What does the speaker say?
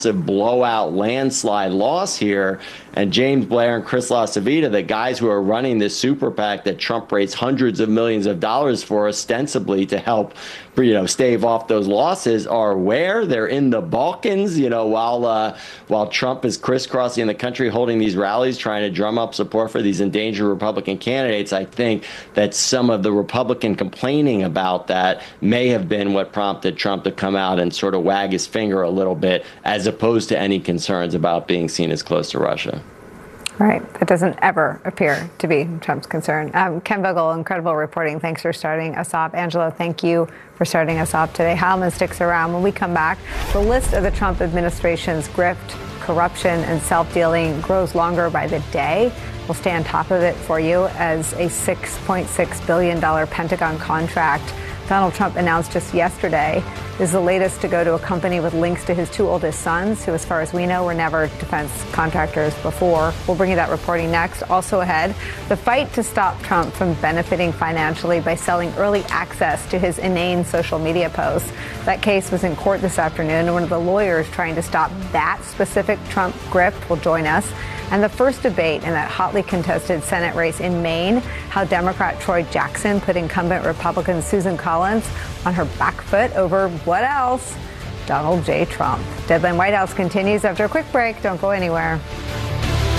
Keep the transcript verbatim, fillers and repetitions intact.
blowout landslide loss here. And James Blair and Chris LaCivita, the guys who are running this super PAC that Trump raised hundreds of millions of dollars for, ostensibly to help, you know, stave off those losses, are where? They're in the Balkans, you know, while uh, while Trump is crisscrossing the country, holding these rallies, trying to drum up support for these endangered Republican candidates. I think that some of the Republican complaining about that may have been what prompted Trump to come out and sort of wag his finger a little bit, as opposed to any concerns about being seen as close to Russia. Right. That doesn't ever appear to be Trump's concern. Um, Ken Vogel, incredible reporting. Thanks for starting us off. Angela, thank you for starting us off today. Heilman sticks around. When we come back, the list of the Trump administration's grift, corruption, and self-dealing grows longer by the day. We'll stay on top of it for you as a six point six billion dollars Pentagon contract Donald Trump announced just yesterday is the latest to go to a company with links to his two oldest sons, who, as far as we know, were never defense contractors before. We'll bring you that reporting next. Also ahead, the fight to stop Trump from benefiting financially by selling early access to his inane social media posts. That case was in court this afternoon, and one of the lawyers trying to stop that specific Trump grift will join us. And the first debate in that hotly contested Senate race in Maine, how Democrat Troy Jackson put incumbent Republican Susan Collins on her back foot over what else? Donald J. Trump. Deadline White House continues after a quick break. Don't go anywhere.